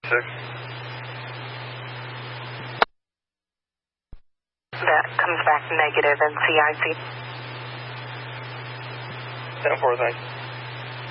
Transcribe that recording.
That comes back negative in CIC. 10-4, thanks.